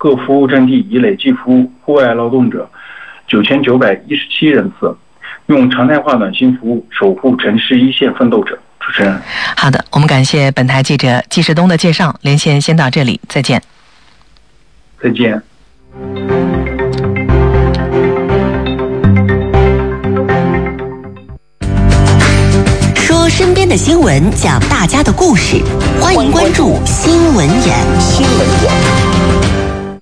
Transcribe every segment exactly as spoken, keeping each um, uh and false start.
各服务阵地已累计服务户外劳动者九千九百一十七人次，用常态化暖心服务守护城市一线奋斗者。主持人， 好的，我们感谢本台记者季世东的介绍，连线先到这里，再见。 再见。 说身边的新闻，讲大家的故事，欢迎关注新闻眼。新闻眼。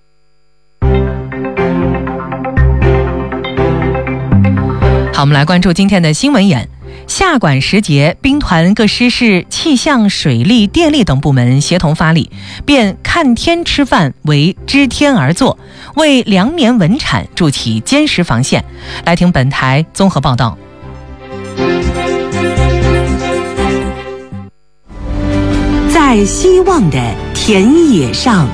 好，我们来关注今天的新闻眼。下管时节，兵团各师市气象、水利、电力等部门协同发力，变看天吃饭为知天而作，为粮棉稳产筑起坚实防线。来听本台综合报道。 在希望的田野上，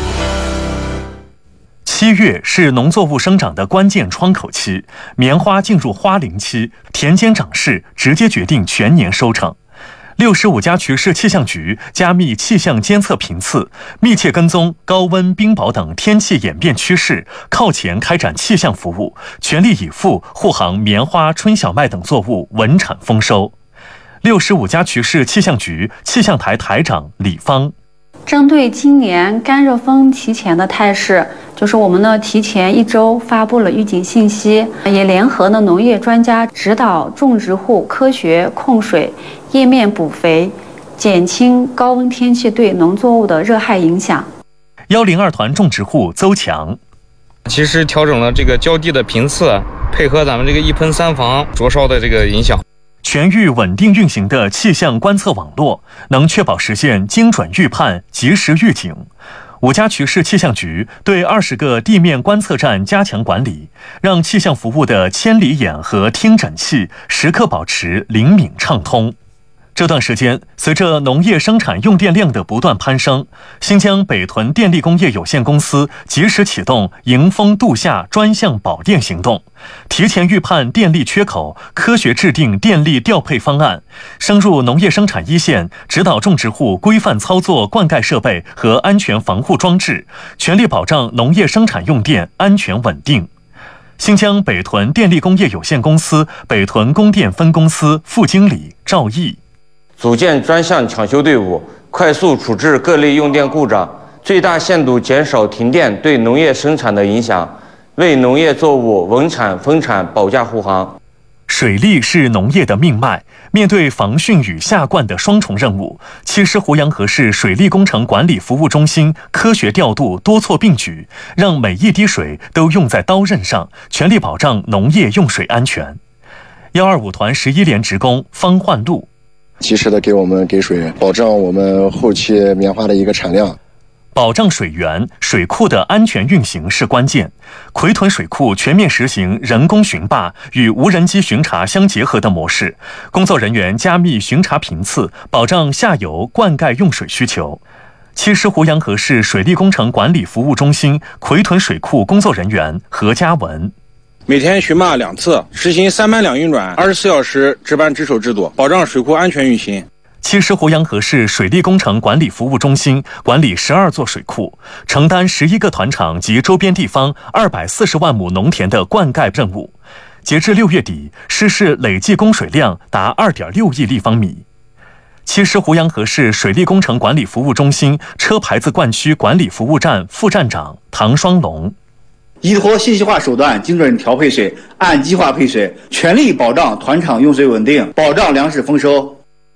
七月是农作物生长的关键窗口期，棉花进入花龄期，田间长势直接决定全年收成。六十五家渠市气象局加密气象监测频次，密切跟踪高温、冰雹等天气演变趋势，靠前开展气象服务，全力以赴护航棉花、春小麦等作物稳产丰收。六十五家渠市气象局气象台台长李芳， 针对今年干热风提前的态势，就是我们呢提前一周发布了预警信息，也联合呢农业专家指导种植户科学控水、叶面补肥，减轻高温天气对农作物的热害影响。 幺零二团种植户邹强， 其实调整了这个浇地的频次，配合咱们这个一喷三防灼烧的这个影响。 全域稳定运行的气象观测网络，能确保实现精准预判、及时预警。五家渠市气象局对二十个地面观测站加强管理，让气象服务的千里眼和听诊器时刻保持灵敏畅通。这段时间，随着农业生产用电量的不断攀升，新疆北屯电力工业有限公司及时启动迎峰度夏专项保电行动，提前预判电力缺口，科学制定电力调配方案，深入农业生产一线，指导种植户规范操作灌溉设备和安全防护装置，全力保障农业生产用电安全稳定。新疆北屯电力工业有限公司北屯供电分公司副经理赵毅， 组建专项抢修队伍，快速处置各类用电故障，最大限度减少停电对农业生产的影响，为农业作物稳产丰产保驾护航。 水利是农业的命脉，面对防汛与下灌的双重任务，七师胡杨河市水利工程管理服务中心科学调度，多措并举，让每一滴水都用在刀刃上，全力保障农业用水安全。幺二五团十一连职工方焕路， 及时的给我们给水，保证我们后期棉花的一个产量。 保障水源、水库的安全运行是关键。奎屯水库全面实行人工巡坝与无人机巡查相结合的模式，工作人员加密巡查频次，保障下游灌溉用水需求。七师胡杨河市水利工程管理服务中心奎屯水库工作人员何家文， 每天巡坝两次，实行三班两运转，二十四小时值班值守制度，保障水库安全运行。 七师胡杨河市水利工程管理服务中心管理十二座水库，承担十一个团场及周边地方二百四十万亩农田的灌溉任务。截至六月底，市市累计供水量达二点六亿立方米。七师胡杨河市水利工程管理服务中心车牌子灌区管理服务站副站长唐双龙， 依托信息化手段精准调配水，按计划配水，全力保障团场用水稳定，保障粮食丰收。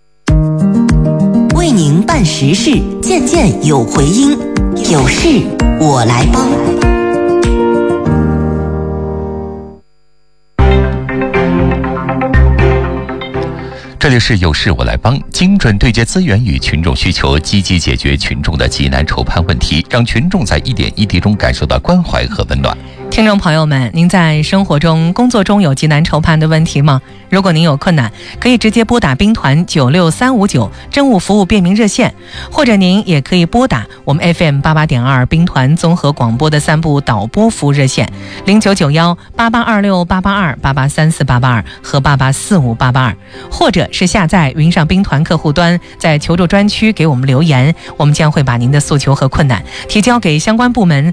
为您办实事，件件有回音，有事我来帮。 这里是有事我来帮，精准对接资源与群众需求，积极解决群众的急难愁盼问题，让群众在一点一滴中感受到关怀和温暖。 听众朋友们，您在生活中、工作中有急难愁盼的问题吗？如果您有困难，可以直接拨打兵团九六三五九政务服务便民热线，或者您也可以拨打我们 F M 八八点二兵团综合广播的三部导播服务热线零九九幺八八二六八八二八八三四八八二和八八四五八八二，或者是下载云上兵团客户端，在求助专区给我们留言，我们将会把您的诉求和困难提交给相关部门